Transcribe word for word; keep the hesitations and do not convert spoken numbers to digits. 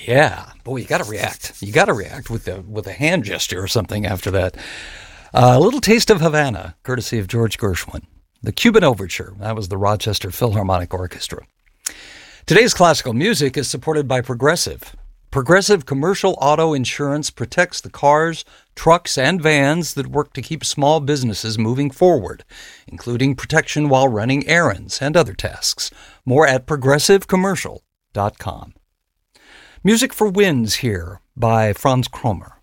Yeah. Boy, you got to react. You got to react with the with a hand gesture or something after that. Uh, a little taste of Havana, courtesy of George Gershwin. The Cuban Overture. That was the Rochester Philharmonic Orchestra. Today's classical music is supported by Progressive. Progressive Commercial Auto Insurance protects the cars, trucks, and vans that work to keep small businesses moving forward, including protection while running errands and other tasks. More at progressive commercial dot com. Music for Winds here by Franz Kromer.